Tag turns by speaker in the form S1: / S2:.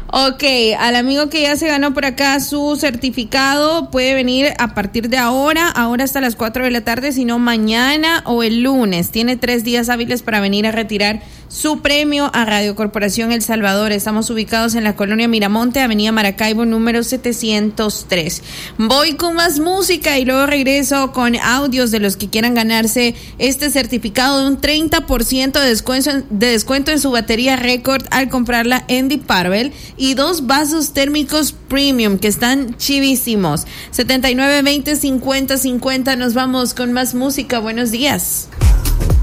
S1: Ok, al amigo que ya se ganó por acá su certificado, puede venir a partir de ahora hasta las 4 de la tarde, sino mañana o el lunes. Tiene 3 días hábiles para venir a retirar su premio a Radio Corporación El Salvador. Estamos ubicados en la colonia Miramonte, avenida Maracaibo, número 703. Voy con más música y luego regreso con audios de los que quieran ganarse este certificado de un 30% de descuento en su batería récord al comprarla en Diparvel y 2 vasos térmicos premium que están chivísimos. 7920-5050. Nos vamos con más música. Buenos días.